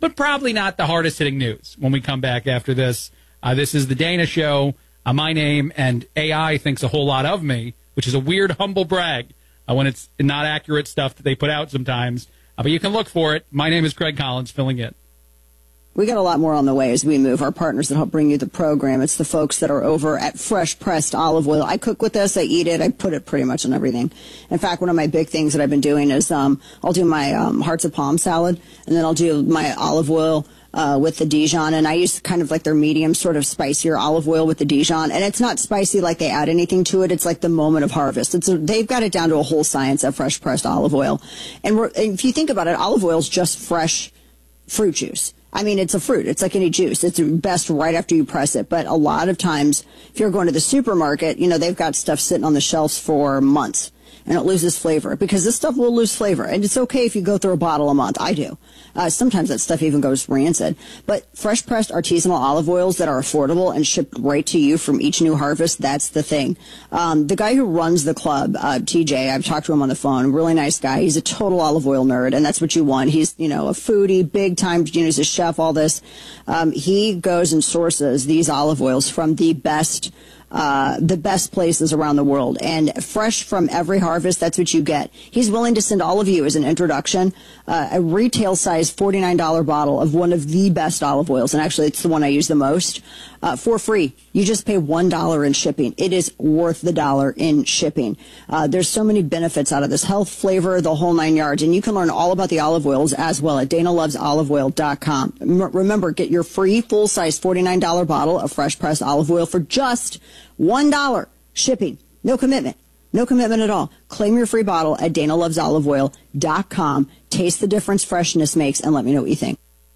but probably not the hardest hitting news when we come back after this. This is the Dana Show. My name, and AI thinks a whole lot of me, which is a weird, humble brag when it's not accurate stuff that they put out sometimes. But you can look for it. My name is Craig Collins, filling in. We got a lot more on the way as we move. Our partners that help bring you the program. It's the folks that are over at Fresh Pressed Olive Oil. I cook with this. I eat it. I put it pretty much on everything. In fact, one of my big things that I've been doing is I'll do my hearts of palm salad, and then I'll do my olive oil with the Dijon. And I use kind of like their medium, sort of spicier olive oil with the Dijon. And it's not spicy like they add anything to it. It's like the moment of harvest. They've got it down to a whole science of Fresh Pressed Olive Oil. And if you think about it, olive oil is just fresh fruit juice. I mean, it's a fruit. It's like any juice. It's best right after you press it. But a lot of times, if you're going to the supermarket, they've got stuff sitting on the shelves for months, and it loses flavor because this stuff will lose flavor. And it's okay if you go through a bottle a month. I do. Sometimes that stuff even goes rancid. But fresh pressed artisanal olive oils that are affordable and shipped right to you from each new harvest, that's the thing. The guy who runs the club, TJ, I've talked to him on the phone, really nice guy. He's a total olive oil nerd, and that's what you want. He's, a foodie, big time, he's a chef, all this. He goes and sources these olive oils from the best places around the world, and fresh from every harvest. That's what you get. He's willing to send all of you as an introduction a retail size $49 bottle of one of the best olive oils, and actually it's the one I use the most, for free. You just pay $1 in shipping. It is worth the dollar in shipping. There's so many benefits out of this: health, flavor, the whole 9 yards. And you can learn all about the olive oils as well at DanaLovesOliveOil.com. Remember, get your free full-size $49 bottle of fresh pressed olive oil for just $1 shipping. No commitment. No commitment at all. Claim your free bottle at DanaLovesOliveOil.com. Taste the difference freshness makes, and let me know what you think.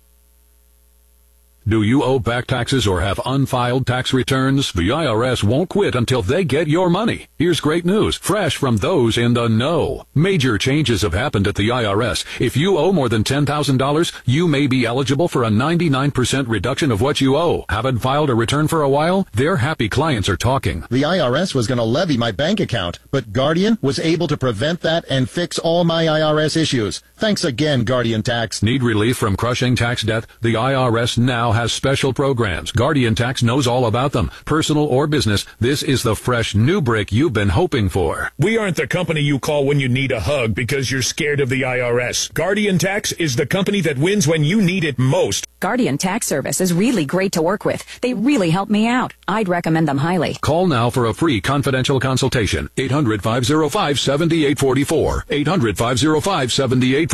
Do you owe back taxes or have unfiled tax returns? The IRS won't quit until they get your money. Here's great news, fresh from those in the know. Major changes have happened at the IRS. If you owe more than $10,000, you may be eligible for a 99% reduction of what you owe. Haven't filed a return for a while? Their happy clients are talking. The IRS was going to levy my bank account, but Guardian was able to prevent that and fix all my IRS issues. Thanks again, Guardian Tax. Need relief from crushing tax debt? The IRS now has special programs. Guardian Tax knows all about them. Personal or business, this is the fresh new break you've been hoping for. We aren't the company you call when you need a hug because you're scared of the IRS. Guardian Tax is the company that wins when you need it most. Guardian Tax Service is really great to work with. They really help me out. I'd recommend them highly. Call now for a free confidential consultation. 800-505-7844. 800-505-7844.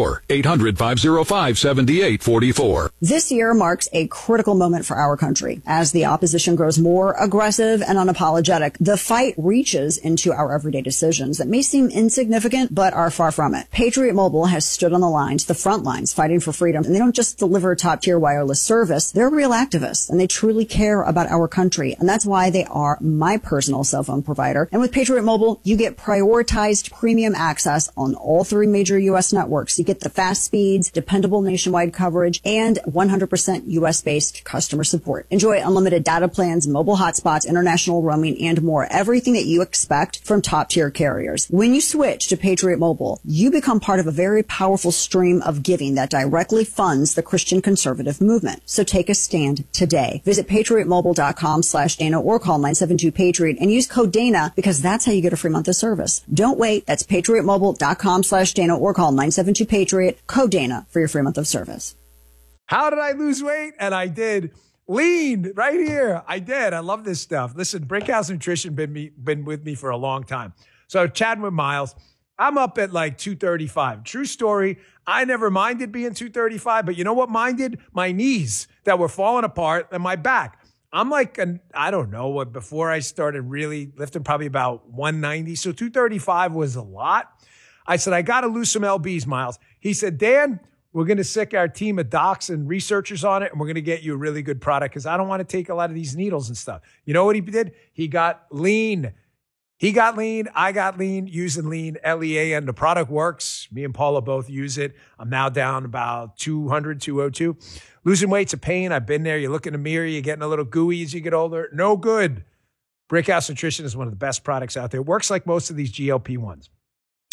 800-505-7844. This year marks a critical moment for our country as the opposition grows more aggressive and unapologetic. The fight reaches into our everyday decisions that may seem insignificant, but are far from it. Patriot Mobile has stood on the front lines, fighting for freedom. And they don't just deliver top-tier wireless service. They're real activists, and they truly care about our country. And that's why they are my personal cell phone provider. And with Patriot Mobile, you get prioritized premium access on all 3 major U.S. networks. You get the fast speeds, dependable nationwide coverage, and 100% U.S.-based customer support. Enjoy unlimited data plans, mobile hotspots, international roaming, and more. Everything that you expect from top-tier carriers. When you switch to Patriot Mobile, you become part of a very powerful stream of giving that directly funds the Christian conservative movement. So take a stand today. Visit patriotmobile.com/Dana or call 972-PATRIOT and use code Dana because that's how you get a free month of service. Don't wait. That's patriotmobile.com/Dana or call 972-PATRIOT, code Dana for your free month of service. How did I lose weight? And I did. Lean right here. I did. I love this stuff. Listen, Brickhouse Nutrition been with me for a long time. So chatting with Miles, I'm up at like 235. True story. I never minded being 235, but you know what minded? My knees that were falling apart and my back. I'm like, I don't know what, before I started really lifting, probably about 190. So 235 was a lot. I said, I got to lose some LBs, Miles. He said, Dan, we're going to sick our team of docs and researchers on it, and we're going to get you a really good product because I don't want to take a lot of these needles and stuff. You know what he did? He got lean. He got lean. I got lean using lean, LEAN. The product works. Me and Paula both use it. I'm now down about 200, 202. Losing weight's a pain. I've been there. You look in the mirror, you're getting a little gooey as you get older. No good. Brickhouse Nutrition is one of the best products out there. It works like most of these GLP-1s.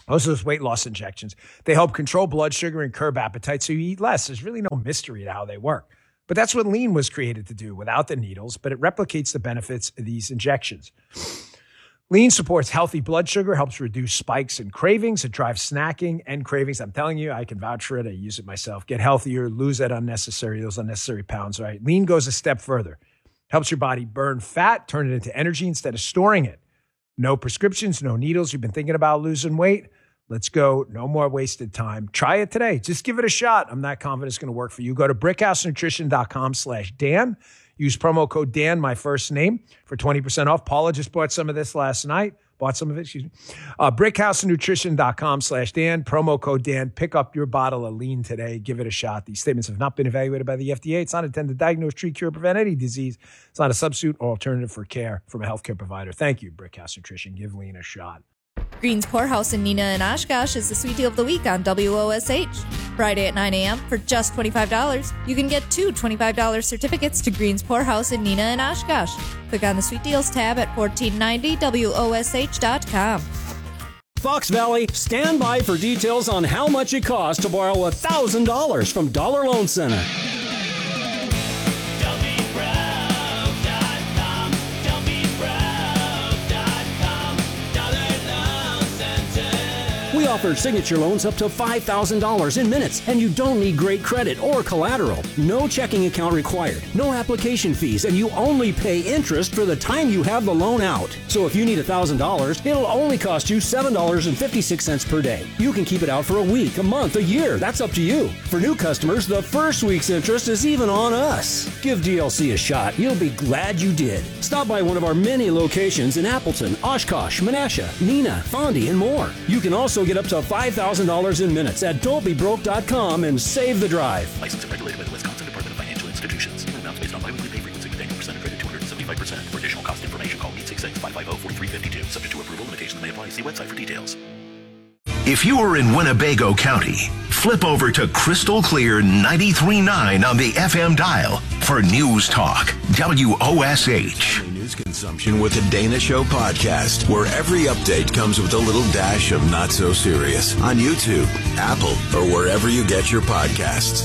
Those weight loss injections. They help control blood sugar and curb appetite so you eat less. There's really no mystery to how they work. But that's what Lean was created to do without the needles, but it replicates the benefits of these injections. Lean supports healthy blood sugar, helps reduce spikes and cravings. It drives snacking and cravings. I'm telling you, I can vouch for it. I use it myself. Get healthier, lose those unnecessary pounds, right? Lean goes a step further. Helps your body burn fat, turn it into energy instead of storing it. No prescriptions, no needles. You've been thinking about losing weight? Let's go. No more wasted time. Try it today. Just give it a shot. I'm not confident it's going to work for you. Go to brickhousenutrition.com/Dan. Use promo code Dan, my first name, for 20% off. Paula just bought some of this last night. brickhousenutrition.com/Dan. Promo code Dan. Pick up your bottle of Lean today. Give it a shot. These statements have not been evaluated by the FDA. It's not intended to diagnose, treat, cure, prevent any disease. It's not a substitute or alternative for care from a healthcare provider. Thank you, Brickhouse Nutrition. Give Lean a shot. Green's Poorhouse in Neenah and Oshkosh is the sweet deal of the week on WOSH. Friday at 9 a.m. for just $25, you can get 2 $25 certificates to Green's Poorhouse in Neenah and Oshkosh. Click on the Sweet Deals tab at 1490WOSH.com. Fox Valley, stand by for details on how much it costs to borrow $1,000 from Dollar Loan Center. We offer signature loans up to $5,000 in minutes, and you don't need great credit or collateral. No checking account required, no application fees, and you only pay interest for the time you have the loan out. So if you need $1,000, it'll only cost you $7.56 per day. You can keep it out for a week, a month, a year. That's up to you. For new customers, the first week's interest is even on us. Give DLC a shot. You'll be glad you did. Stop by one of our many locations in Appleton, Oshkosh, Menasha, Neenah, Fondy, and more. You can also get up to $5,000 in minutes at don'tbebroke.com and save the drive. Licensed and regulated by the Wisconsin Department of Financial Institutions. Amounts based on biweekly pay frequency with annual percent credit 275%. For additional cost information, call 866-550-4352. Subject to approval, limitations may apply. See website for details. If you are in Winnebago County, flip over to Crystal Clear 93.9 on the FM dial for News Talk, WOSH. News consumption with the Dana Show podcast, where every update comes with a little dash of not so serious on YouTube, Apple, or wherever you get your podcasts.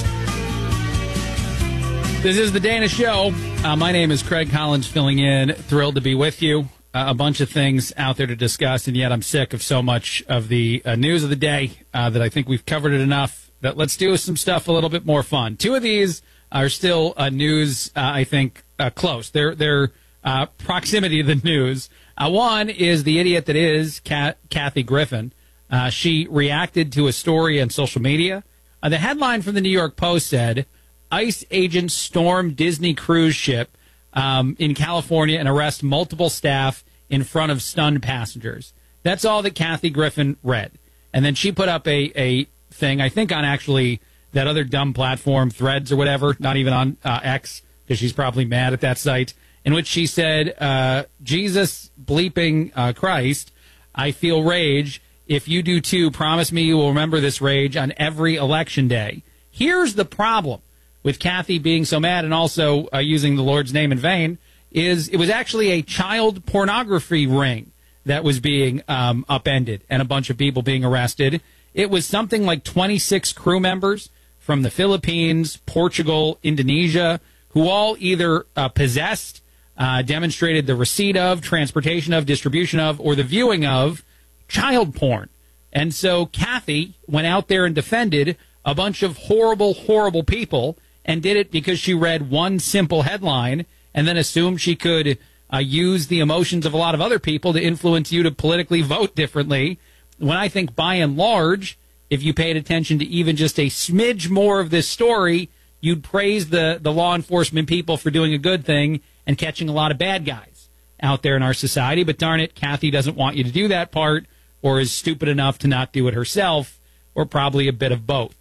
This is the Dana Show. My name is Craig Collins, filling in. Thrilled to be with you. A bunch of things out there to discuss, and yet I'm sick of so much of the news of the day that I think we've covered it enough. That let's do some stuff a little bit more fun. 2 of these are still news, I think, close. They're proximity to the news. One is the idiot that is Kathy Griffin. She reacted to a story on social media. The headline from the New York Post said, ICE agents storm Disney cruise ship in California and arrest multiple staff in front of stunned passengers. That's all that Kathy Griffin read. And then she put up a thing, I think on actually that other dumb platform, Threads or whatever, not even on X, because she's probably mad at that site, in which she said, Jesus bleeping Christ, I feel rage. If you do too, promise me you will remember this rage on every election day. Here's the problem with Kathy being so mad and also using the Lord's name in vain, is it was actually a child pornography ring that was being upended and a bunch of people being arrested. It was something like 26 crew members from the Philippines, Portugal, Indonesia, who all either possessed, demonstrated the receipt of, transportation of, distribution of, or the viewing of child porn. And so Kathy went out there and defended a bunch of horrible, horrible people, and did it because she read one simple headline and then assumed she could use the emotions of a lot of other people to influence you to politically vote differently. When I think by and large, if you paid attention to even just a smidge more of this story, you'd praise the law enforcement people for doing a good thing and catching a lot of bad guys out there in our society. But darn it, Kathy doesn't want you to do that part, or is stupid enough to not do it herself, or probably a bit of both.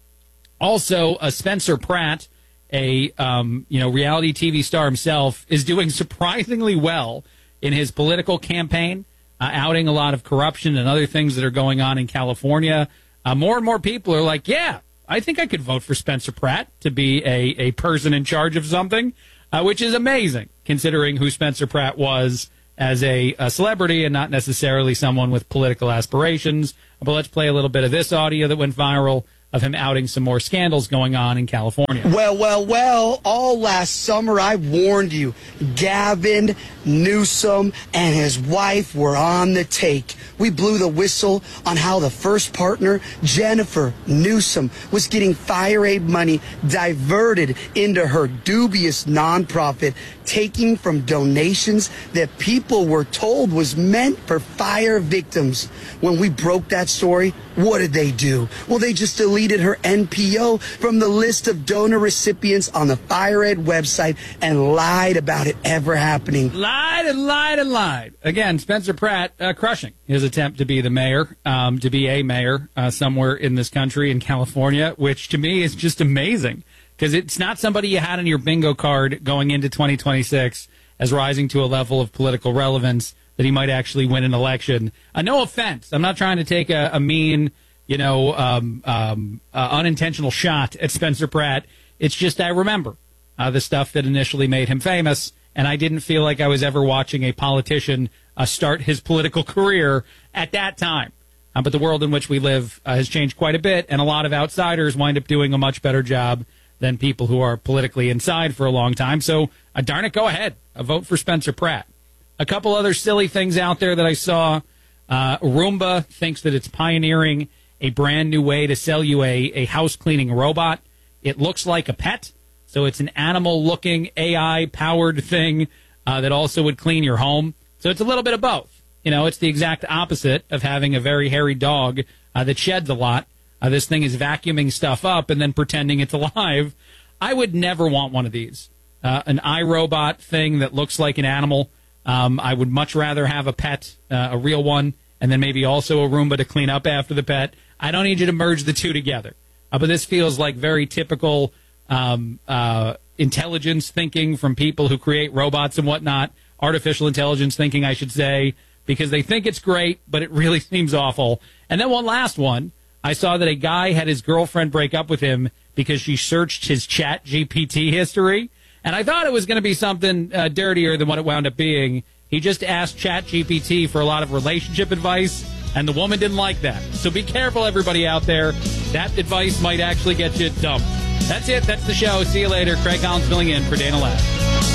Also, Spencer Pratt, a reality TV star himself, is doing surprisingly well in his political campaign, outing a lot of corruption and other things that are going on in California. More and more people are like, yeah, I think I could vote for Spencer Pratt to be a person in charge of something, which is amazing, considering who Spencer Pratt was as a celebrity and not necessarily someone with political aspirations. But let's play a little bit of this audio that went viral of him outing some more scandals going on in California. Well, all last summer I warned you. Gavin Newsom and his wife were on the take. We blew the whistle on how the first partner, Jennifer Newsom, was getting fire aid money diverted into her dubious nonprofit, taking from donations that people were told was meant for fire victims. When we broke that story, what did they do? Well, they just deleted her NPO from the list of donor recipients on the Fire Aid website and lied about it ever happening. Lied and lied and lied. Again, Spencer Pratt crushing his attempt to be the mayor, to be a mayor somewhere in this country, in California, which to me is just amazing because it's not somebody you had on your bingo card going into 2026 as rising to a level of political relevance that he might actually win an election. No offense. I'm not trying to take a mean, unintentional shot at Spencer Pratt. It's just I remember the stuff that initially made him famous, and I didn't feel like I was ever watching a politician start his political career at that time. But the world in which we live has changed quite a bit, and a lot of outsiders wind up doing a much better job than people who are politically inside for a long time. So, darn it, go ahead. Vote for Spencer Pratt. A couple other silly things out there that I saw. Roomba thinks that it's pioneering a brand new way to sell you a house cleaning robot. It looks like a pet, so it's an animal-looking, AI-powered thing that also would clean your home. So it's a little bit of both. It's the exact opposite of having a very hairy dog that sheds a lot. This thing is vacuuming stuff up and then pretending it's alive. I would never want one of these. An iRobot thing that looks like an animal. I would much rather have a pet, a real one, and then maybe also a Roomba to clean up after the pet. I don't need you to merge the two together. But this feels like very typical intelligence thinking from people who create robots and whatnot. Artificial intelligence thinking, I should say, because they think it's great, but it really seems awful. And then one last one. I saw that a guy had his girlfriend break up with him because she searched his ChatGPT history. And I thought it was going to be something dirtier than what it wound up being. He just asked ChatGPT for a lot of relationship advice, and the woman didn't like that. So be careful, everybody out there. That advice might actually get you dumped. That's it. That's the show. See you later. Craig Collins filling in for Dana Ladd.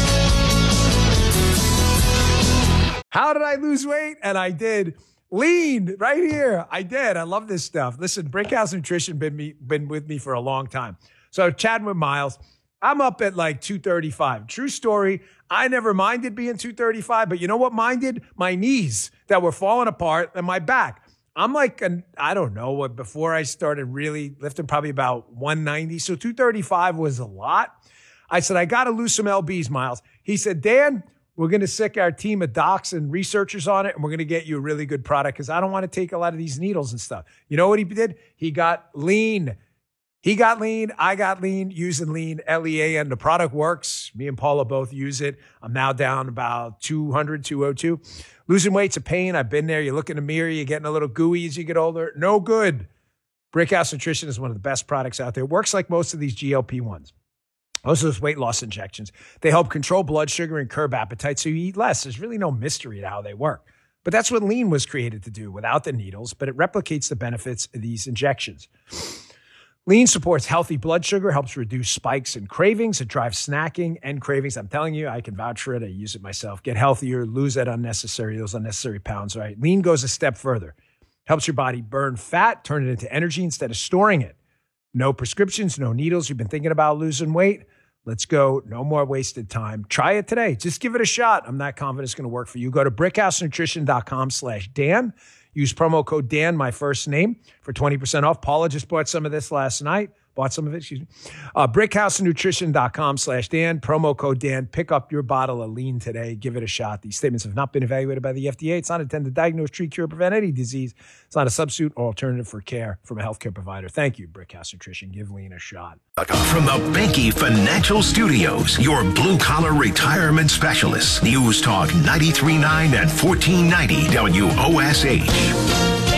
How did I lose weight? And I did. Lean right here. I did. I love this stuff. Listen, Brickhouse Nutrition been with me for a long time. So chatting with Miles. I'm up at like 235. True story. I never minded being 235, but you know what minded? My knees that were falling apart and my back. I'm like, I don't know what, before I started really lifting, probably about 190. So 235 was a lot. I said, I got to lose some LBs, Miles. He said, Dan, we're going to sick our team of docs and researchers on it, and we're going to get you a really good product because I don't want to take a lot of these needles and stuff. You know what he did? He got lean. He got lean. I got lean, using lean, L-E-A-N. The product works. Me and Paula both use it. I'm now down about 200, 202. Losing weight's a pain. I've been there. You look in the mirror, you're getting a little gooey as you get older. No good. Brickhouse Nutrition is one of the best products out there. It works like most of these GLP-1s. Most of those weight loss injections. They help control blood sugar and curb appetite so you eat less. There's really no mystery to how they work. But that's what lean was created to do without the needles, but it replicates the benefits of these injections. Lean supports healthy blood sugar, helps reduce spikes and cravings. It drives snacking and cravings. I'm telling you, I can vouch for it. I use it myself. Get healthier, lose those unnecessary pounds, right? Lean goes a step further. Helps your body burn fat, turn it into energy instead of storing it. No prescriptions, no needles. You've been thinking about losing weight? Let's go. No more wasted time. Try it today. Just give it a shot. I'm not confident it's going to work for you. Go to brickhousenutrition.com/Dan. Use promo code Dan, my first name, for 20% off. Paula just bought some of this last night. Brickhousenutrition.com/Dan. Promo code Dan. Pick up your bottle of lean today. Give it a shot. These statements have not been evaluated by the FDA. It's not intended to diagnose, treat, cure, prevent any disease. It's not a substitute or alternative for care from a healthcare provider. Thank you, Brickhouse Nutrition. Give lean a shot. From the Banky Financial Studios, your blue-collar retirement specialists. News Talk 93.9 and 1490 WOSH.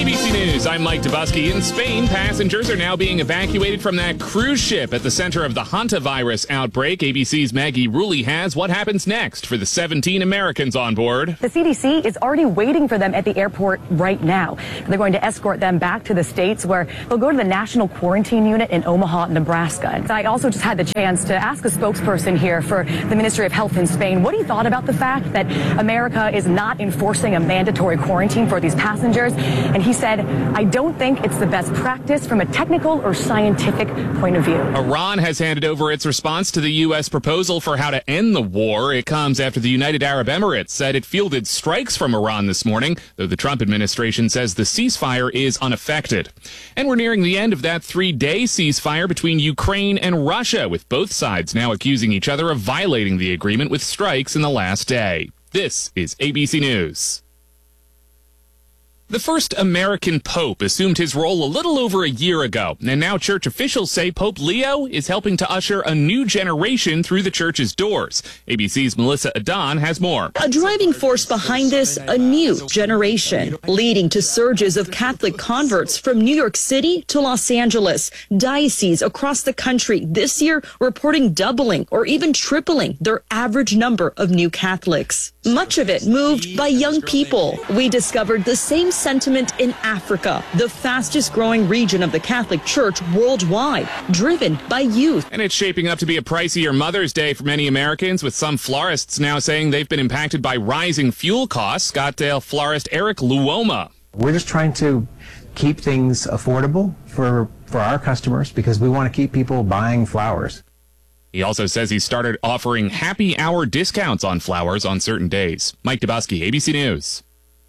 ABC News, I'm Mike Dubusky. In Spain, passengers are now being evacuated from that cruise ship at the center of the hantavirus outbreak. ABC's Maggie Rulli has what happens next for the 17 Americans on board. The CDC is already waiting for them at the airport right now. They're going to escort them back to the States, where they'll go to the National Quarantine Unit in Omaha, Nebraska. And I also just had the chance to ask a spokesperson here for the Ministry of Health in Spain what he thought about the fact that America is not enforcing a mandatory quarantine for these passengers. And he said, I don't think it's the best practice from a technical or scientific point of view. Iran has handed over its response to the U.S. proposal for how to end the war. It comes after the United Arab Emirates said it fielded strikes from Iran this morning, though the Trump administration says the ceasefire is unaffected. And we're nearing the end of that 3-day ceasefire between Ukraine and Russia, with both sides now accusing each other of violating the agreement with strikes in the last day. This is ABC News. The first American pope assumed his role a little over a year ago, and now church officials say Pope Leo is helping to usher a new generation through the church's doors. ABC's Melissa Adon has more. A driving force behind this, a new generation, leading to surges of Catholic converts from New York City to Los Angeles. Dioceses across the country this year reporting doubling or even tripling their average number of new Catholics. Much of it moved by young people. We discovered the same sentiment in Africa, the fastest growing region of the Catholic Church worldwide, driven by youth. And it's shaping up to be a pricier Mother's Day for many Americans, with some florists now saying they've been impacted by rising fuel costs. Scottsdale florist Eric Luoma. We're just trying to keep things affordable for our customers because we want to keep people buying flowers. He also says he started offering happy hour discounts on flowers on certain days. Mike Dubusky, ABC News.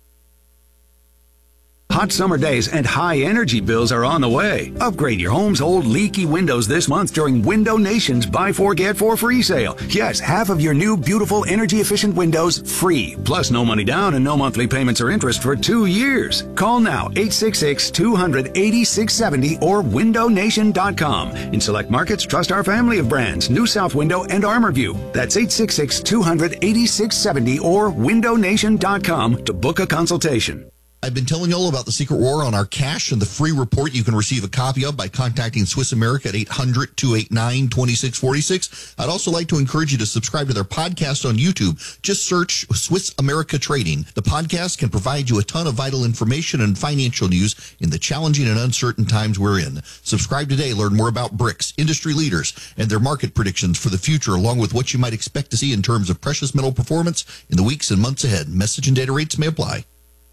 Hot summer days and high energy bills are on the way. Upgrade your home's old leaky windows this month during Window Nation's Buy 4 Get 4 free sale. Yes, half of your new beautiful energy efficient windows free. Plus no money down and no monthly payments or interest for 2 years. Call now 866-200-8670 or windownation.com. In select markets, trust our family of brands, New South Window and ArmorView. That's 866-200-8670 or windownation.com to book a consultation. I've been telling you all about the secret war on our cash and the free report you can receive a copy of by contacting Swiss America at 800-289-2646. I'd also like to encourage you to subscribe to their podcast on YouTube. Just search Swiss America Trading. The podcast can provide you a ton of vital information and financial news in the challenging and uncertain times we're in. Subscribe today. Learn more about BRICS, industry leaders, and their market predictions for the future, along with what you might expect to see in terms of precious metal performance in the weeks and months ahead. Message and data rates may apply.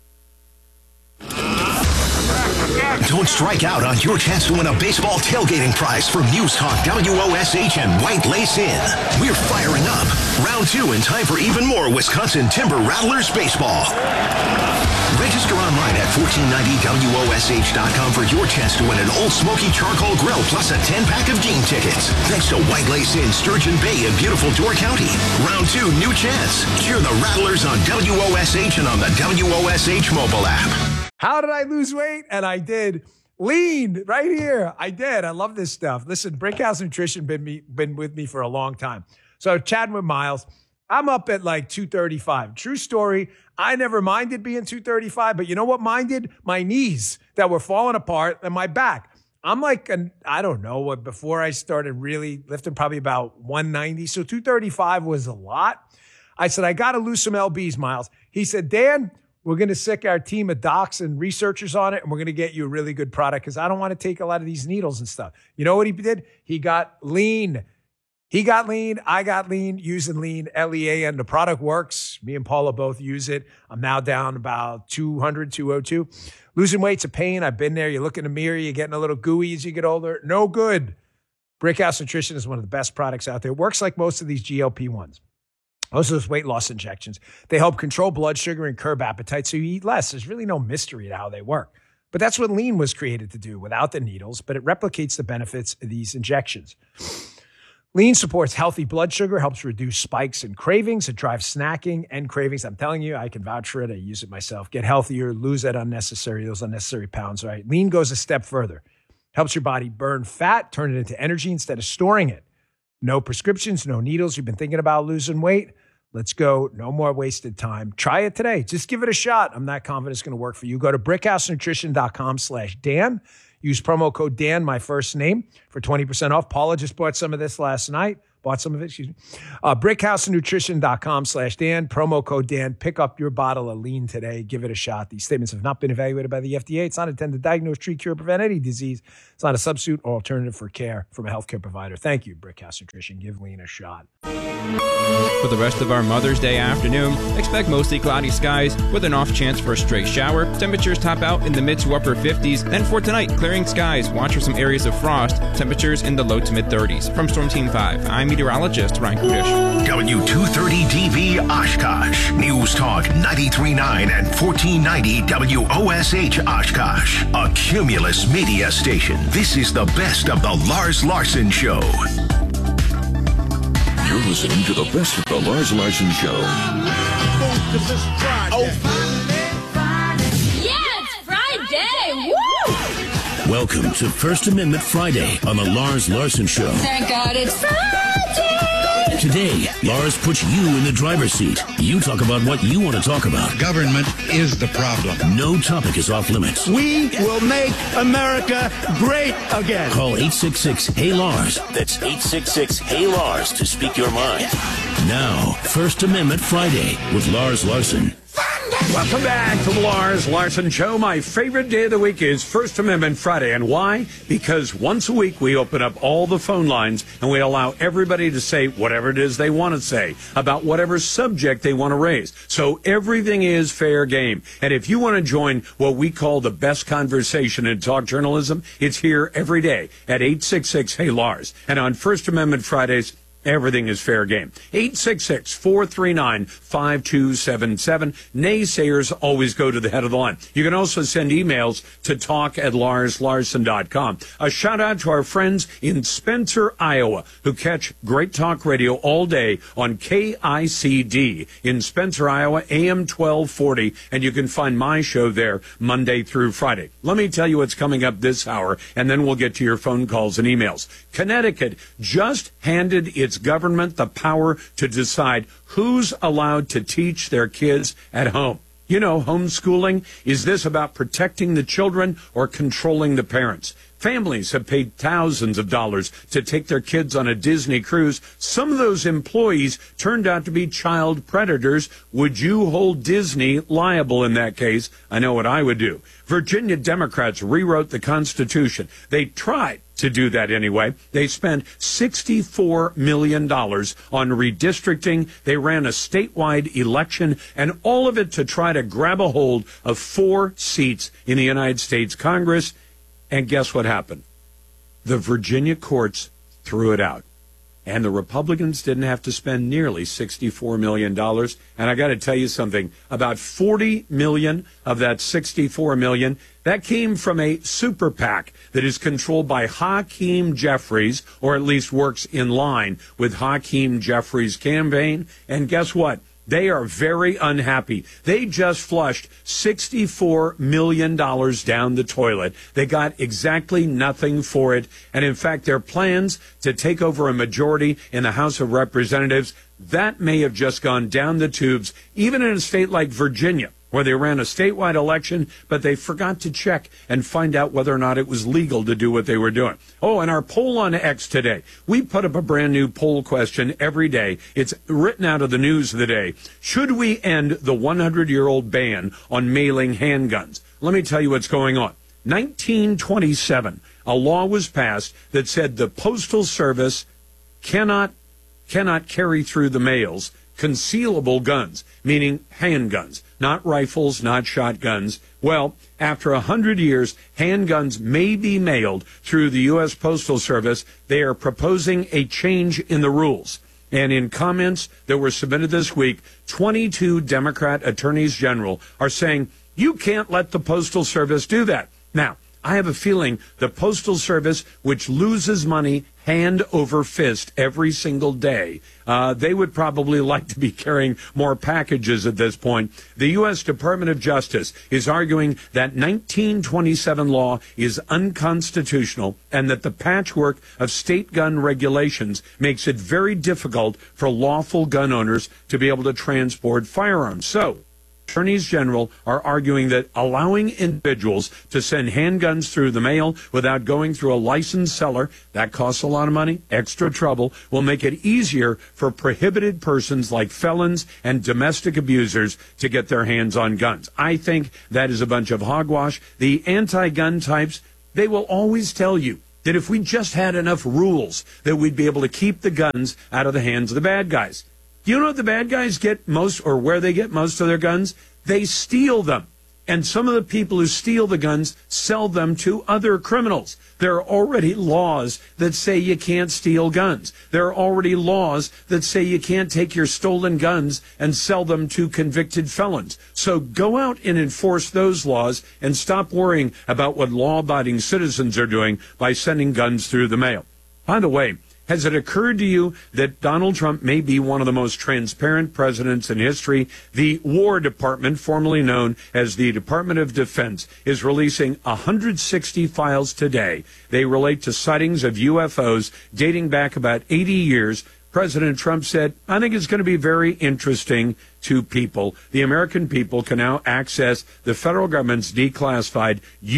Don't strike out on your chance to win a baseball tailgating prize from News Talk WOSH and White Lace Inn. We're firing up. Round 2 in time for even more Wisconsin Timber Rattlers baseball. Register online at 1490WOSH.com for your chance to win an Old Smoky Charcoal Grill plus a 10-pack of game tickets. Thanks to White Lace Inn, Sturgeon Bay in beautiful Door County. Round 2, new chance. Cheer the Rattlers on WOSH and on the WOSH mobile app. How did I lose weight? And I did. Lean right here. I did. I love this stuff. Listen, Brickhouse Nutrition been with me for a long time. So chatting with Miles, I'm up at like 235. True story. I never minded being 235, but you know what minded? My knees that were falling apart and my back. I'm like, I don't know what, before I started really lifting, probably about 190. So 235 was a lot. I said, I got to lose some lbs, Miles. He said, Dan, we're going to sick our team of docs and researchers on it, and we're going to get you a really good product because I don't want to take a lot of these needles and stuff. You know what he did? He got lean. He got lean. I got lean using lean, L-E-A-N. The product works. Me and Paula both use it. I'm now down about 200, 202. Losing weight's a pain. I've been there. You look in the mirror. You're getting a little gooey as you get older. No good. Brickhouse Nutrition is one of the best products out there. It works like most of these GLP-1s. Most of those weight loss injections, they help control blood sugar and curb appetite so you eat less. There's really no mystery to how they work. But that's what lean was created to do without the needles, but it replicates the benefits of these injections. Lean supports healthy blood sugar, helps reduce spikes and cravings. It drives snacking and cravings. I'm telling you, I can vouch for it. I use it myself. Get healthier, lose those unnecessary pounds, right? Lean goes a step further. Helps your body burn fat, turn it into energy instead of storing it. No prescriptions, no needles. You've been thinking about losing weight? Let's go. No more wasted time. Try it today. Just give it a shot. I'm not confident it's going to work for you. Go to brickhousenutrition.com/Dan. Use promo code Dan, my first name, for 20% off. Paula just bought some of this last night. brickhousenutrition.com/Dan, promo code Dan. Pick up your bottle of lean today. Give it a shot. These statements have not been evaluated by the FDA. It's not intended to diagnose, treat, cure, prevent any disease. It's not a substitute or alternative for care from a healthcare provider. Thank you, Brickhouse Nutrition. Give lean a shot. For the rest of our Mother's Day afternoon, expect mostly cloudy skies with an off chance for a stray shower. Temperatures top out in the mid to upper 50s. And for tonight, clearing skies. Watch for some areas of frost. Temperatures in the low to mid 30s. From Storm Team 5, I'm meteorologist Ryan Kudish. W230DB Oshkosh. News Talk 93.9 and 1490 WOSH Oshkosh. A Cumulus media station. This is the best of the Lars Larson Show. You're listening to the best of the Lars Larson Show. Yeah, it's Friday! Woo! Welcome to First Amendment Friday on the Lars Larson Show. Thank God it's Friday! Today, Lars puts you in the driver's seat. You talk about what you want to talk about. Government is the problem. No topic is off limits. We will make America great again. Call 866-HEY-LARS. That's 866-HEY-LARS to speak your mind. Now, First Amendment Friday with Lars Larson. Welcome back to the Lars Larson Show. My favorite day of the week is First Amendment Friday. And why? Because once a week we open up all the phone lines and we allow everybody to say whatever it is they want to say about whatever subject they want to raise. So everything is fair game. And if you want to join what we call the best conversation in talk journalism, it's here every day at 866-HEY-LARS. And on First Amendment Fridays, everything is fair game. 866-439-5277. Naysayers always go to the head of the line. You can also send emails to talk@larslarson.com. A shout out to our friends in Spencer, Iowa, who catch Great Talk Radio all day on KICD in Spencer, Iowa, AM 1240. And you can find my show there Monday through Friday. Let me tell you what's coming up this hour, and then we'll get to your phone calls and emails. Connecticut just handed its government the power to decide who's allowed to teach their kids at home. You know, homeschooling. Is this about protecting the children or controlling the parents? Families have paid thousands of dollars to take their kids on a Disney cruise. Some of those employees turned out to be child predators. Would you hold Disney liable in that case? I know what I would do. Virginia Democrats rewrote the Constitution. They tried to do that anyway. They spent $64 million on redistricting. They ran a statewide election, and all of it to try to grab a hold of 4 seats in the United States Congress. And guess what happened? The Virginia courts threw it out. And the Republicans didn't have to spend nearly $64 million. And I got to tell you something, about $40 million of that $64 million, that came from a super PAC that is controlled by Hakeem Jeffries, or at least works in line with Hakeem Jeffries' campaign. And guess what? They are very unhappy. They just flushed $64 million down the toilet. They got exactly nothing for it. And in fact, their plans to take over a majority in the House of Representatives, that may have just gone down the tubes, even in a state like Virginia, where they ran a statewide election, but they forgot to check and find out whether or not it was legal to do what they were doing. Oh, and our poll on X today, we put up a brand new poll question every day. It's written out of the news of the day. Should we end the 100-year-old ban on mailing handguns? Let me tell you what's going on. 1927, a law was passed that said the Postal Service cannot carry through the mails concealable guns, meaning handguns, not rifles, not shotguns. Well, after 100 years, handguns may be mailed through the U.S. Postal Service. They are proposing a change in the rules. And in comments that were submitted this week, 22 Democrat attorneys general are saying, you can't let the Postal Service do that. Now, I have a feeling the Postal Service, which loses money hand over fist every single day, they would probably like to be carrying more packages at this point. The U.S. Department of Justice is arguing that 1927 law is unconstitutional and that the patchwork of state gun regulations makes it very difficult for lawful gun owners to be able to transport firearms. So, attorneys general are arguing that allowing individuals to send handguns through the mail without going through a licensed seller, that costs a lot of money, extra trouble, will make it easier for prohibited persons like felons and domestic abusers to get their hands on guns. I think that is a bunch of hogwash. The anti-gun types, they will always tell you that if we just had enough rules that we'd be able to keep the guns out of the hands of the bad guys. You know what the bad guys get most, or where they get most of their guns? They steal them. And some of the people who steal the guns sell them to other criminals. There are already laws that say you can't steal guns. There are already laws that say you can't take your stolen guns and sell them to convicted felons. So go out and enforce those laws and stop worrying about what law-abiding citizens are doing by sending guns through the mail. By the way, has it occurred to you that Donald Trump may be one of the most transparent presidents in history? The War Department, formerly known as the Department of Defense, is releasing 160 files today. They relate to sightings of UFOs dating back about 80 years. President Trump said, I think it's going to be very interesting to people. The American people can now access the federal government's declassified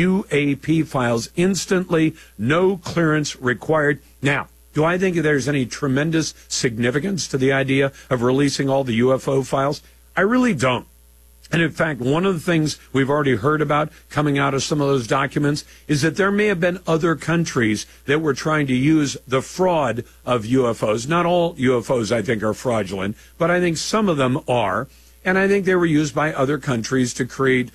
UAP files instantly, no clearance required. Now, do I think there's any tremendous significance to the idea of releasing all the UFO files? I really don't. And in fact, one of the things we've already heard about coming out of some of those documents is that there may have been other countries that were trying to use the fraud of UFOs. Not all UFOs, I think, are fraudulent, but I think some of them are. And I think they were used by other countries to create,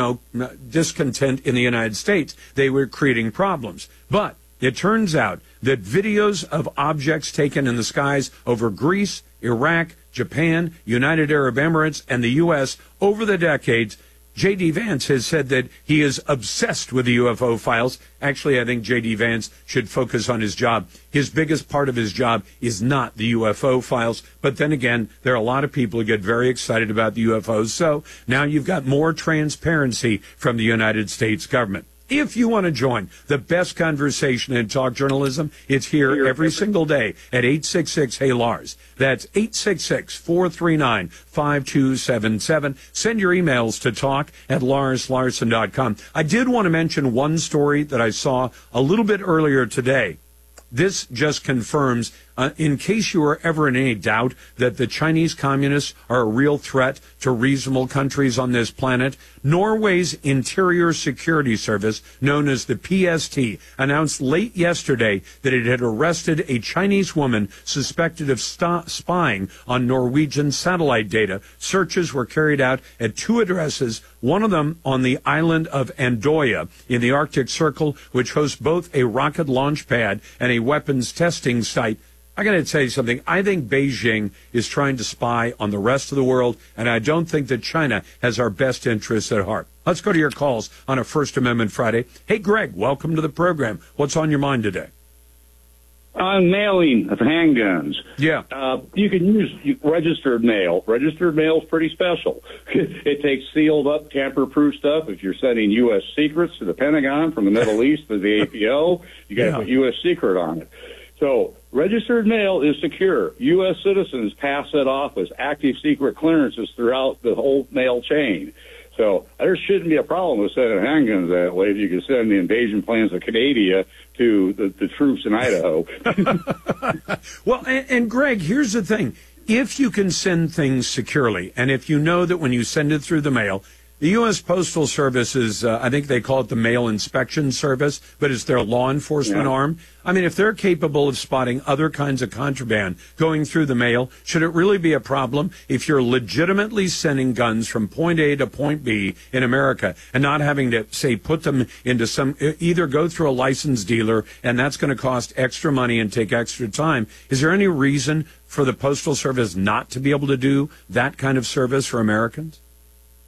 discontent in the United States. They were creating problems. But it turns out that videos of objects taken in the skies over Greece, Iraq, Japan, United Arab Emirates, and the U.S. over the decades, J.D. Vance has said that he is obsessed with the UFO files. Actually, I think J.D. Vance should focus on his job. His biggest part of his job is not the UFO files. But then again, there are a lot of people who get very excited about the UFOs. So now you've got more transparency from the United States government. If you want to join the best conversation in talk journalism, it's here every single day at 866-HEY-LARS. That's 866-439-5277. Send your emails to talk@LarsLarson.com. I did want to mention one story that I saw a little bit earlier today. This just confirms, in case you were ever in any doubt that the Chinese communists are a real threat to reasonable countries on this planet, Norway's Interior Security Service, known as the PST, announced late yesterday that it had arrested a Chinese woman suspected of spying on Norwegian satellite data. Searches were carried out at 2 addresses, one of them on the island of Andoya in the Arctic Circle, which hosts both a rocket launch pad and a weapons testing site. I got to tell you something. I think Beijing is trying to spy on the rest of the world, and I don't think that China has our best interests at heart. Let's go to your calls on a First Amendment Friday. Hey, Greg, welcome to the program. What's on your mind today? On mailing of handguns. Yeah. You can use registered mail. Registered mail is pretty special. It takes sealed up, tamper-proof stuff. If you're sending U.S. secrets to the Pentagon from the Middle East to the APO, you got to put U.S. secret on it. So registered mail is secure. U.S. citizens pass it off as active secret clearances throughout the whole mail chain. So there shouldn't be a problem with sending handguns that way if you can send the invasion plans of Canada to the troops in Idaho. Well, and Greg, here's the thing. If you can send things securely, and if you know that when you send it through the mail, the U.S. Postal Service is, I think they call it the Mail Inspection Service, but it's their law enforcement arm. I mean, if they're capable of spotting other kinds of contraband going through the mail, should it really be a problem if you're legitimately sending guns from point A to point B in America and not having to, say, put them into either go through a licensed dealer, and that's going to cost extra money and take extra time? Is there any reason for the Postal Service not to be able to do that kind of service for Americans?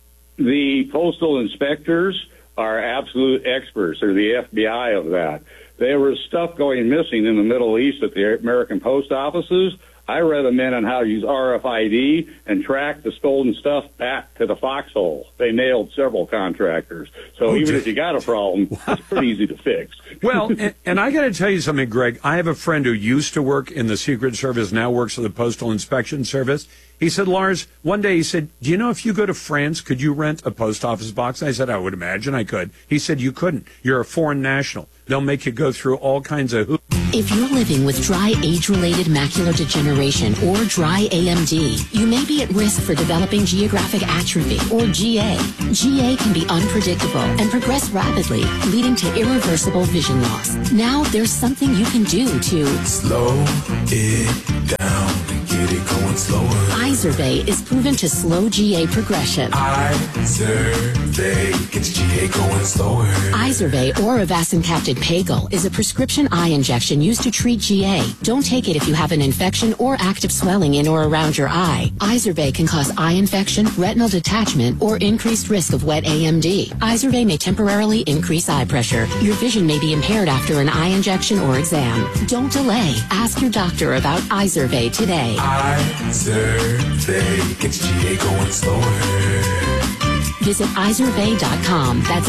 The postal inspectors are absolute experts. They're the FBI of that. There was stuff going missing in the Middle East at the American post offices. I read them in on how to use RFID and track the stolen stuff back to the foxhole. They nailed several contractors. So even if you got a problem, it's pretty easy to fix. Well, and I got to tell you something, Greg. I have a friend who used to work in the Secret Service, now works for the Postal Inspection Service. He said, Lars, one day he said, do you know if you go to France, could you rent a post office box? I said, I would imagine I could. He said, you couldn't. You're a foreign national. They'll make you go through all kinds of hoops. If you're living with dry age-related macular degeneration or dry AMD, you may be at risk for developing geographic atrophy or GA. GA can be unpredictable and progress rapidly, leading to irreversible vision loss. Now there's something you can do to slow it down and get it going slower. Izervay is proven to slow GA progression. Izervay gets GA going slower. Izervay or avacincaptad pagel is a prescription eye injection used to treat GA. Don't take it if you have an infection or active swelling in or around your eye. Izervay can cause eye infection, retinal detachment, or increased risk of wet AMD. Izervay may temporarily increase eye pressure. Your vision may be impaired after an eye injection or exam. Don't delay. Ask your doctor about Izervay today. Izervay gets GA going slower. Visit Izervay.com. That's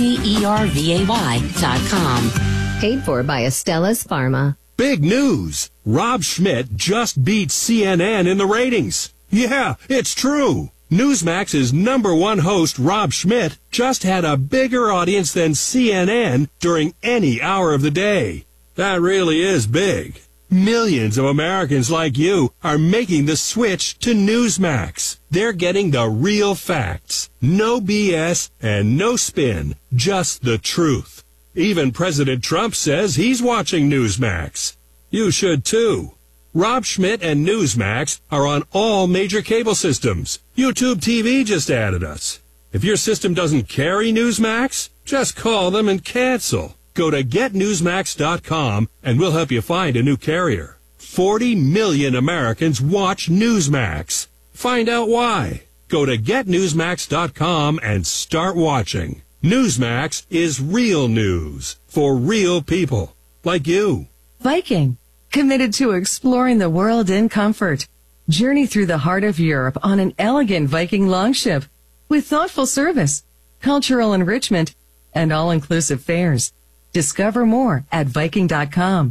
IZERVAY.com. Paid for by Astellas Pharma. Big news! Rob Schmidt just beat CNN in the ratings. Yeah, it's true. Newsmax's #1 host, Rob Schmidt, just had a bigger audience than CNN during any hour of the day. That really is big. Millions of Americans like you are making the switch to Newsmax. They're getting the real facts. No BS and no spin. Just the truth. Even President Trump says he's watching Newsmax. You should too. Rob Schmidt and Newsmax are on all major cable systems. YouTube TV just added us. If your system doesn't carry Newsmax, just call them and cancel. Go to getnewsmax.com and we'll help you find a new carrier. 40 million Americans watch Newsmax. Find out why. Go to getnewsmax.com and start watching. Newsmax is real news for real people like you. Viking, committed to exploring the world in comfort. Journey through the heart of Europe on an elegant Viking longship with thoughtful service, cultural enrichment, and all-inclusive fares. Discover more at Viking.com.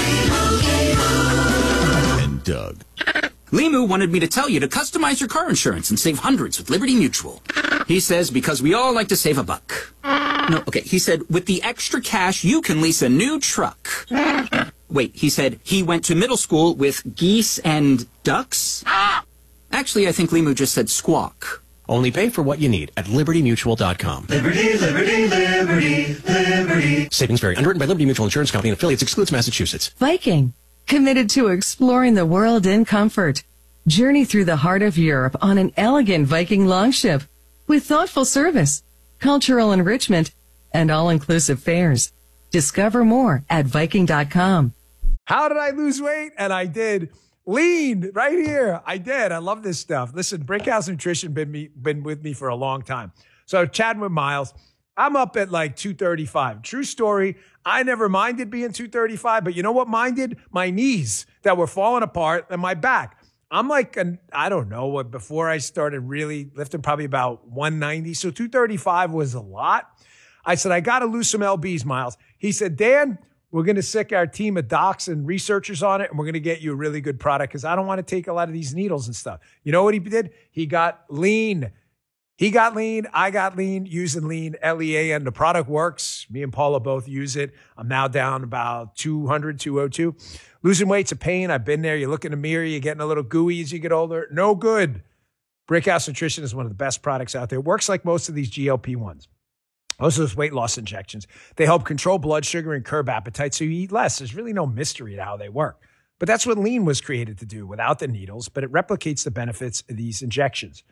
And Doug. Limu wanted me to tell you to customize your car insurance and save hundreds with Liberty Mutual. He says because we all like to save a buck. No, okay, he said with the extra cash you can lease a new truck. Wait, he said he went to middle school with geese and ducks? Actually, I think Limu just said squawk. Only pay for what you need at LibertyMutual.com. Liberty, liberty, liberty, liberty. Savings vary. Underwritten by Liberty Mutual Insurance Company and affiliates. Excludes Massachusetts. Viking, committed to exploring the world in comfort. Journey through the heart of Europe on an elegant Viking longship with thoughtful service, cultural enrichment, and all-inclusive fares. Discover more at Viking.com. How did I lose weight? And I did. Lean right here. I did. I love this stuff. Listen, Brickhouse Nutrition been with me for a long time. So chatting with Miles, I'm up at like 235. True story. I never minded being 235, but you know what minded? My knees that were falling apart and my back. I'm like, I don't know, before I started really lifting, probably about 190. So 235 was a lot. I said, I got to lose some LBs, Miles. He said, Dan, we're going to sick our team of docs and researchers on it, and we're going to get you a really good product because I don't want to take a lot of these needles and stuff. You know what he did? He got lean. He got lean. I got lean using lean, LEAN. The product works. Me and Paula both use it. I'm now down about 200, 202. Losing weight's a pain. I've been there. You look in the mirror, you're getting a little gooey as you get older. No good. Brickhouse Nutrition is one of the best products out there. It works like most of these GLP-1s. Most of those weight loss injections. They help control blood sugar and curb appetite so you eat less. There's really no mystery to how they work. But that's what lean was created to do without the needles, but it replicates the benefits of these injections.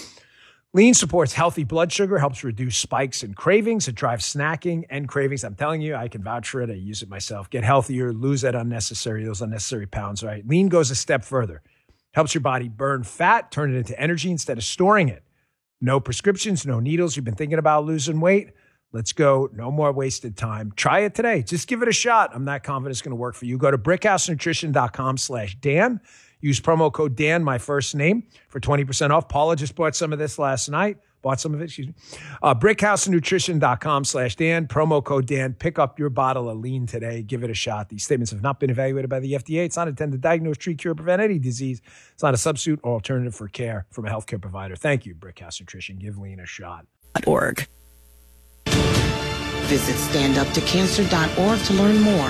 Lean supports healthy blood sugar, helps reduce spikes and cravings. It drives snacking and cravings. I'm telling you, I can vouch for it. I use it myself. Get healthier, lose those unnecessary pounds, right? Lean goes a step further. Helps your body burn fat, turn it into energy instead of storing it. No prescriptions, no needles. You've been thinking about losing weight? Let's go. No more wasted time. Try it today. Just give it a shot. I'm not confident it's going to work for you. Go to brickhousenutrition.com/Dan. Use promo code Dan, my first name, for 20% off. Paula just bought some of this last night. Bought some of it, excuse me. brickhousenutrition.com/Dan. Promo code Dan. Pick up your bottle of lean today. Give it a shot. These statements have not been evaluated by the FDA. It's not intended to diagnose, treat, cure, prevent any disease. It's not a substitute or alternative for care from a healthcare provider. Thank you, Brickhouse Nutrition. Give lean a shot. .org. Visit standuptocancer.org to learn more.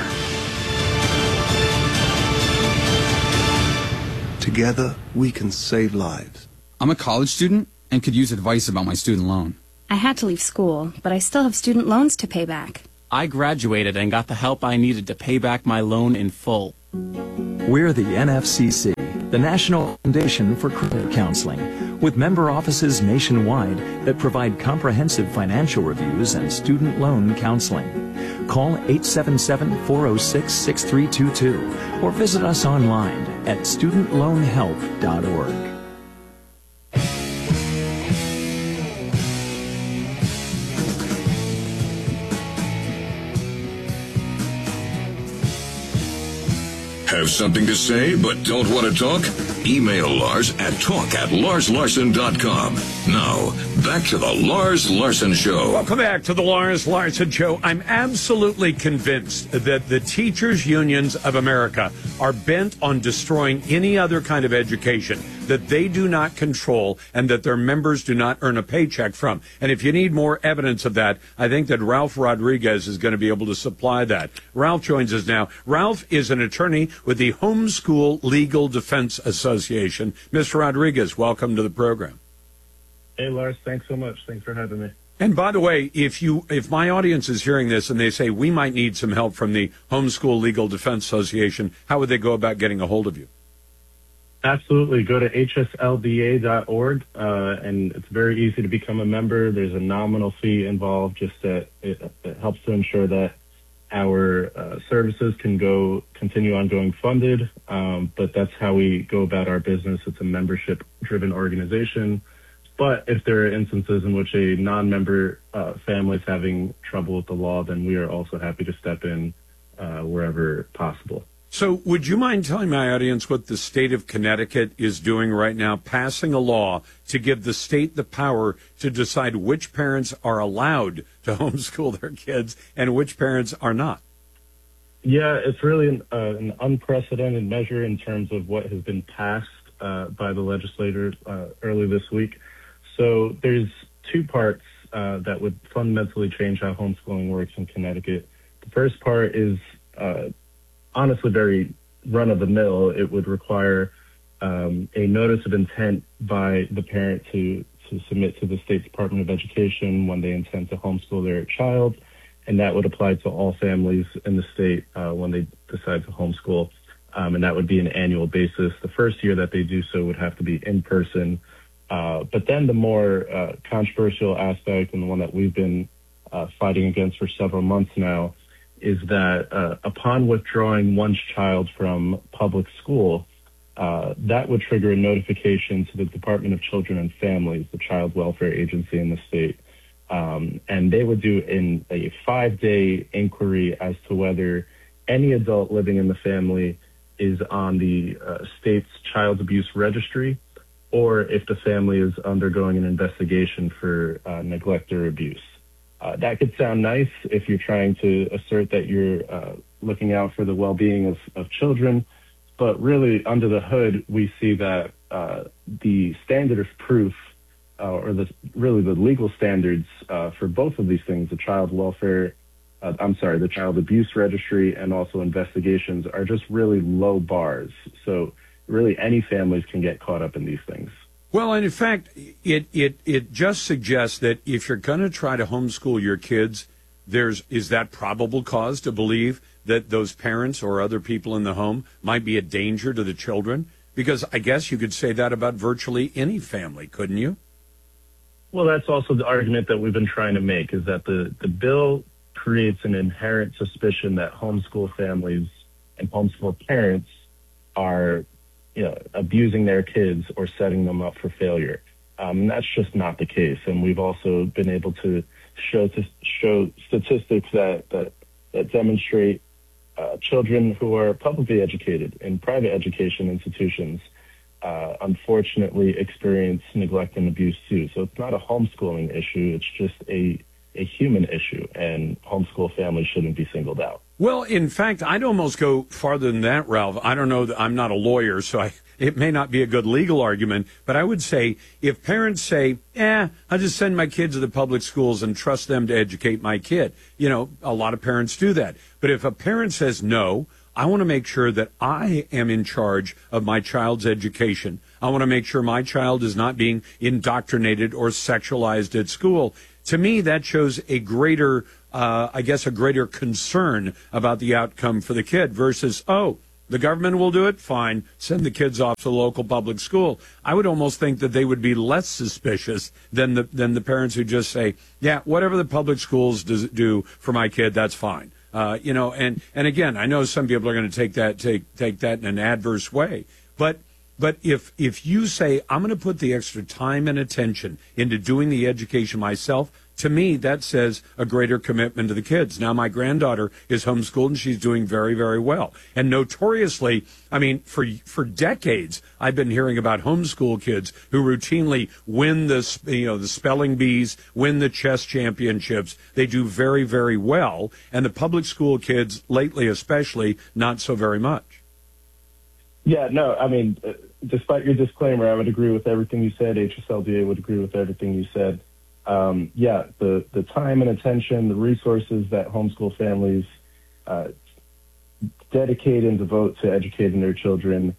Together, we can save lives. I'm a college student and could use advice about my student loan. I had to leave school, but I still have student loans to pay back. I graduated and got the help I needed to pay back my loan in full. We're the NFCC, the National Foundation for Credit Counseling, with member offices nationwide that provide comprehensive financial reviews and student loan counseling. Call 877-406-6322 or visit us online at studentloanhelp.org. Have something to say but don't want to talk? Email Lars at talk@LarsLarson.com. Now, back to the Lars Larson Show. Welcome back to the Lars Larson Show. I'm absolutely convinced that the teachers' unions of America are bent on destroying any other kind of education that they do not control and that their members do not earn a paycheck from. And if you need more evidence of that, I think that Ralph Rodriguez is going to be able to supply that. Ralph joins us now. Ralph is an attorney with the Homeschool Legal Defense Association. Mr. Rodriguez, welcome to the program. Hey, Lars, thanks so much. Thanks for having me. And by the way, if my audience is hearing this and they say we might need some help from the Homeschool Legal Defense Association, how would they go about getting a hold of you? Absolutely. Go to hslda.org, and it's very easy to become a member. There's a nominal fee involved, just that it helps to ensure that our services can continue on going funded, but that's how we go about our business. It's a membership-driven organization. But if there are instances in which a non-member family is having trouble with the law, then we are also happy to step in wherever possible. So would you mind telling my audience what the state of Connecticut is doing right now, passing a law to give the state the power to decide which parents are allowed to homeschool their kids and which parents are not? Yeah, it's really an unprecedented measure in terms of what has been passed by the legislators early this week. So there's two parts that would fundamentally change how homeschooling works in Connecticut. The first part is honestly very run-of-the-mill. It would require a notice of intent by the parent to submit to the State Department of Education when they intend to homeschool their child, and that would apply to all families in the state when they decide to homeschool, and that would be an annual basis. The first year that they do so would have to be in person. But then the more controversial aspect, and the one that we've been fighting against for several months now, is that upon withdrawing one's child from public school, that would trigger a notification to the Department of Children and Families, the child welfare agency in the state. And they would do a 5-day inquiry as to whether any adult living in the family is on the state's child abuse registry, or if the family is undergoing an investigation for neglect or abuse. That could sound nice if you're trying to assert that you're looking out for the well-being of children, but really under the hood, we see that the standard of proof or the legal standards for both of these things, the child abuse registry and also investigations, are just really low bars. So really any families can get caught up in these things. Well, and in fact, it just suggests that if you're going to try to homeschool your kids, is that probable cause to believe that those parents or other people in the home might be a danger to the children? Because I guess you could say that about virtually any family, couldn't you? Well, that's also the argument that we've been trying to make, is that the bill creates an inherent suspicion that homeschool families and homeschool parents are abusing their kids or setting them up for failure. And that's just not the case. And we've also been able to show statistics that demonstrate children who are publicly educated in private education institutions unfortunately experience neglect and abuse too. So it's not a homeschooling issue. It's just a human issue, and homeschool families shouldn't be singled out. Well, in fact, I'd almost go farther than that, Ralph. I don't know. I'm not a lawyer, so it may not be a good legal argument, but I would say if parents say, I'll just send my kids to the public schools and trust them to educate my kid. You know, a lot of parents do that. But if a parent says, no, I want to make sure that I am in charge of my child's education. I want to make sure my child is not being indoctrinated or sexualized at school. To me, that shows a greater, a greater concern about the outcome for the kid versus, the government will do it, fine, send the kids off to the local public school. I would almost think that they would be less suspicious than the parents who just say, whatever the public schools do for my kid, that's fine. And again, I know some people are going to take that in an adverse way, but if you say, I'm going to put the extra time and attention into doing the education myself, to me, that says a greater commitment to the kids. Now, my granddaughter is homeschooled, and she's doing very, very well. And notoriously, I mean, for decades, I've been hearing about homeschool kids who routinely win the spelling bees, win the chess championships. They do very, very well. And the public school kids, lately especially, not so very much. Yeah, no, I mean, despite your disclaimer, I would agree with everything you said. HSLDA would agree with everything you said. The time and attention, the resources that homeschool families dedicate and devote to educating their children,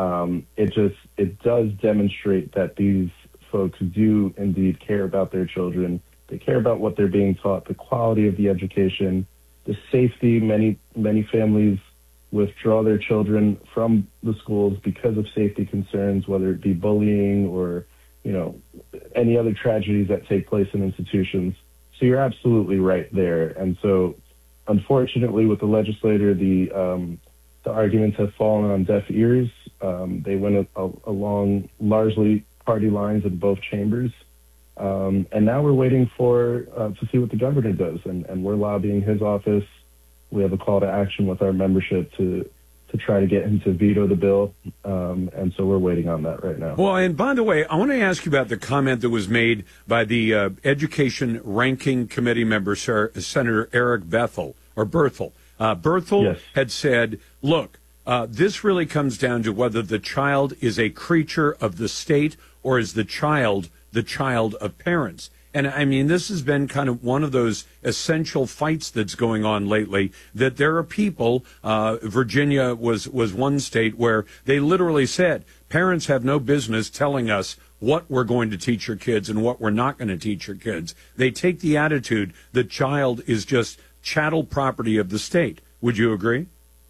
it does demonstrate that these folks do indeed care about their children. They care about what they're being taught, the quality of the education, the safety. Many families withdraw their children from the schools because of safety concerns, whether it be bullying or any other tragedies that take place in institutions. So you're absolutely right there. And so, unfortunately, with the legislator, the arguments have fallen on deaf ears. They went along largely party lines in both chambers. And now we're waiting to see what the governor does. And we're lobbying his office. We have a call to action with our membership to try to get him to veto the bill. And so we're waiting on that right now. Well, and by the way, I want to ask you about the comment that was made by the Education Ranking Committee member, Senator Eric Berthel. Berthel yes. had said, look, this really comes down to whether the child is a creature of the state or is the child of parents. And I mean, this has been kind of one of those essential fights that's going on lately, that there are people, Virginia was one state where they literally said, parents have no business telling us what we're going to teach your kids and what we're not going to teach your kids. They take the attitude that child is just chattel property of the state. Would you agree?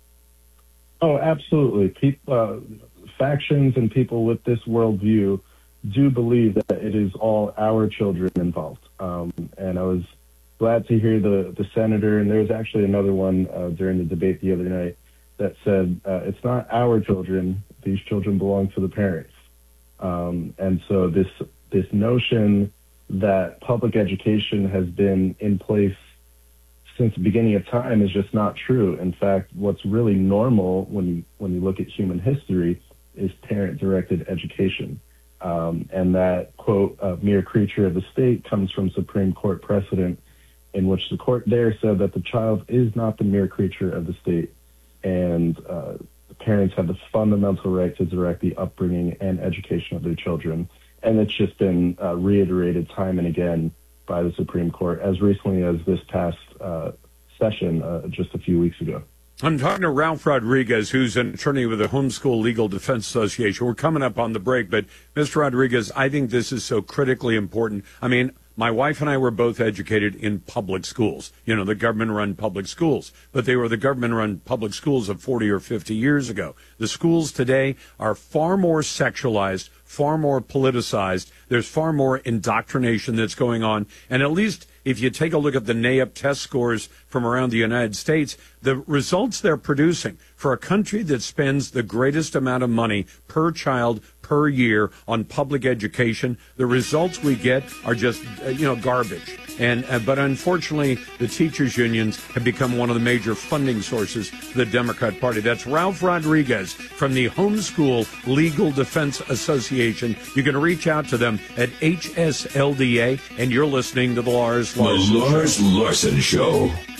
Oh, absolutely. Factions and people with this worldview do believe that it is all our children involved. And I was glad to hear the senator, and there was actually another one during the debate the other night that said, it's not our children, these children belong to the parents. And so this notion that public education has been in place since the beginning of time is just not true. In fact, what's really normal when you look at human history is parent-directed education. And that, quote, a mere creature of the state comes from Supreme Court precedent in which the court there said that the child is not the mere creature of the state, and the parents have the fundamental right to direct the upbringing and education of their children. And it's just been reiterated time and again by the Supreme Court as recently as this past session just a few weeks ago. I'm talking to Ralph Rodriguez, who's an attorney with the Homeschool Legal Defense Association. We're coming up on the break, but Mr. Rodriguez, I think this is so critically important. I mean, my wife and I were both educated in public schools, the government-run public schools, but they were the government-run public schools of 40 or 50 years ago. The schools today are far more sexualized, far more politicized. There's far more indoctrination that's going on, and at least if you take a look at the NAEP test scores from around the United States, the results they're producing for a country that spends the greatest amount of money per child per year on public education. The results we get are just, garbage. But unfortunately, the teachers' unions have become one of the major funding sources for the Democrat Party. That's Ralph Rodriguez from the Homeschool Legal Defense Association. You can reach out to them at HSLDA, and you're listening to the Lars Larson Larson Show.